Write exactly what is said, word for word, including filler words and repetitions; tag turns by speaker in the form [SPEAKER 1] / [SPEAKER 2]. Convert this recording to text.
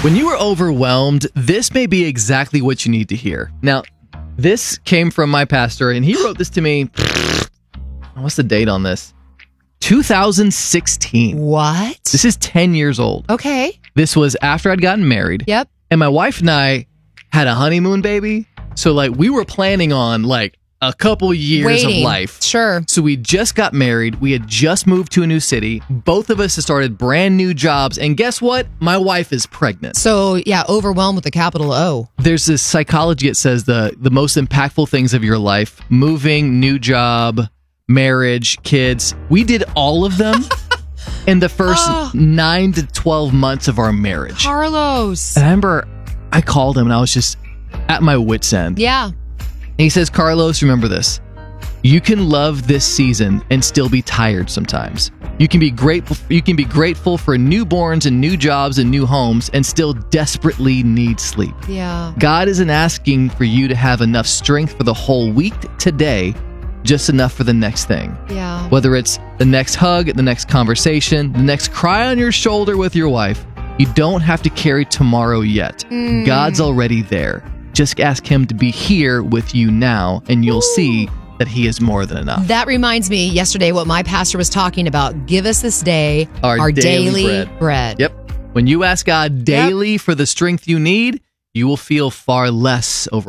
[SPEAKER 1] When you are overwhelmed, this may be exactly what you need to hear. Now, this came from my pastor, and he wrote this to me. What's the date on this? two thousand sixteen.
[SPEAKER 2] What?
[SPEAKER 1] This is ten years old.
[SPEAKER 2] Okay.
[SPEAKER 1] This was after I'd gotten married.
[SPEAKER 2] Yep.
[SPEAKER 1] And my wife and I had a honeymoon baby. So, like, we were planning on, like, a couple years
[SPEAKER 2] Waiting.
[SPEAKER 1] of life.
[SPEAKER 2] Sure.
[SPEAKER 1] So we just got married. We had just moved to a new city. Both of us had started brand new jobs. And guess what? My wife is pregnant.
[SPEAKER 2] So, yeah, overwhelmed with a capital O.
[SPEAKER 1] There's this psychology that says the, the most impactful things of your life, moving, new job, marriage, kids. We did all of them in the first
[SPEAKER 2] Oh.
[SPEAKER 1] nine to twelve months of our marriage.
[SPEAKER 2] Carlos.
[SPEAKER 1] And I remember I called him and I was just at my wit's end.
[SPEAKER 2] Yeah.
[SPEAKER 1] And he says, Carlos, remember this. You can love this season and still be tired sometimes. You can be grateful you can be grateful for newborns and new jobs and new homes and still desperately need sleep.
[SPEAKER 2] Yeah.
[SPEAKER 1] God isn't asking for you to have enough strength for the whole week today, just enough for the next thing.
[SPEAKER 2] Yeah.
[SPEAKER 1] Whether it's the next hug, the next conversation, the next cry on your shoulder with your wife, you don't have to carry tomorrow yet.
[SPEAKER 2] Mm.
[SPEAKER 1] God's already there. Just ask him to be here with you now, and you'll
[SPEAKER 2] Ooh.
[SPEAKER 1] see that he is more than enough.
[SPEAKER 2] That reminds me yesterday what my pastor was talking about. Give us this day
[SPEAKER 1] Our
[SPEAKER 2] our,
[SPEAKER 1] daily
[SPEAKER 2] daily,
[SPEAKER 1] bread.
[SPEAKER 2] bread.
[SPEAKER 1] Yep. When you ask God daily for the strength you need, you will feel far less overwhelmed.